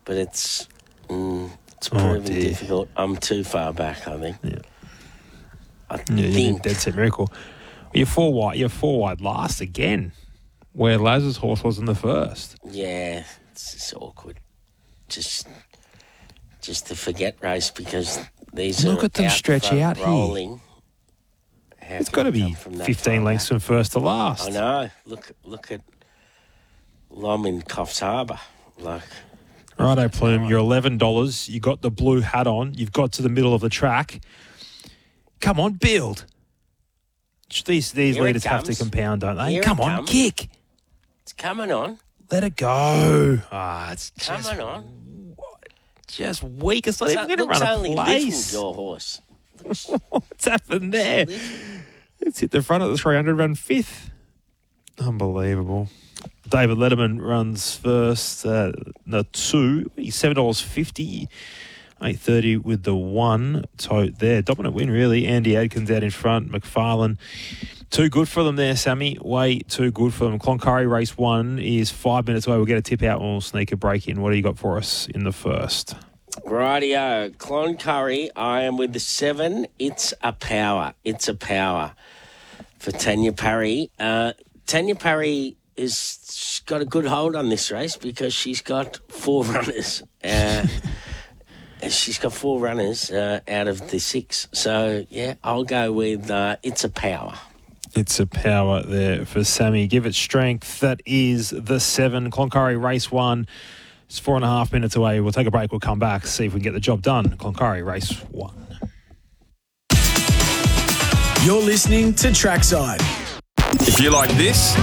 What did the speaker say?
but it's proven difficult. I'm too far back, I think. Yeah. I think. Dead set miracle. You're four wide last again, where Laz's horse was in the first. Yeah, it's awkward. Just the forget race because these Look are at them out stretch front out rolling. How It's can got to you be come from that 15 far lengths back? from first to last. I know. Look at Lom in Coffs Harbour. Righto, Plume, you're $11. You got the blue hat on. You've got to the middle of the track. Come on, build. These leaders have to compound, don't they? Here Come it on, comes. kick. It's coming on. Let it go. It's Coming on. just weak. It's not even going to Looks run a only place. little, your horse. What's happened there? It's hit the front of the 300, run fifth. Unbelievable. David Letterman runs first. The two. He's $7.50. 8.30 with the one tote there. Dominant win, really. Andy Adkins out in front. McFarlane. Too good for them there, Sammy. Way too good for them. Cloncurry race 1 is 5 minutes away. We'll get a tip out and we'll sneak a break in. What do you got for us in the first? Rightio. Cloncurry, I am with the 7. It's a power. It's a power for Tanya Parry. Tanya Parry has got a good hold on this race because she's got 4 runners. She's got 4 runners out of the 6. So, yeah, I'll go with it's a power. It's a power there for Sammy. Give it strength. That is the 7. Cloncurry race 1. It's 4.5 minutes away. We'll take a break. We'll come back, see if we can get the job done. Cloncurry race 1. You're listening to Trackside. If you like this,